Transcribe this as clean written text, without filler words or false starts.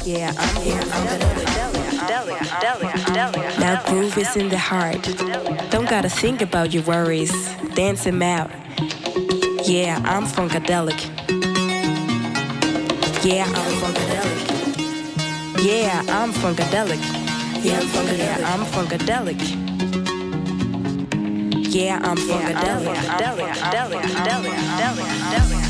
Yeah, I'm now groove is in the heart. Don't gotta think about your worries. Dance them out. Yeah, I'm funkadelic. Yeah, I'm funkadelic. Yeah, I'm funkadelic. Yeah, I'm funkadelic. Yeah, I'm funkadelic.